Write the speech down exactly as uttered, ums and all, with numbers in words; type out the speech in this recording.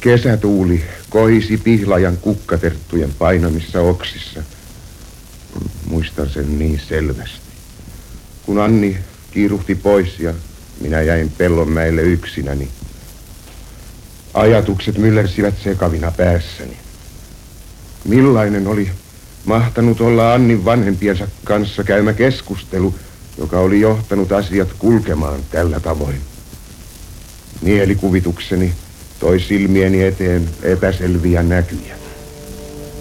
Kesätuuli kohisi pihlajan kukkaterttujen painamissa oksissa. Muistan sen niin selvästi. Kun Anni kiiruhti pois ja minä jäin Pellonmäelle yksinäni. Ajatukset myllersivät sekavina päässäni. Millainen oli mahtanut olla Annin vanhempiensa kanssa käymä keskustelu, joka oli johtanut asiat kulkemaan tällä tavoin. Mielikuvitukseni toi silmieni eteen epäselviä näkyjä.